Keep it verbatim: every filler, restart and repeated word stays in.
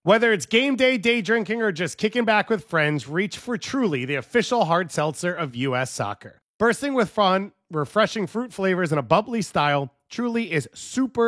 Whether it's game day, day drinking, or just kicking back with friends, reach for Truly, the official hard seltzer of U S soccer. Bursting with fun, refreshing fruit flavors, and a bubbly style, Truly is super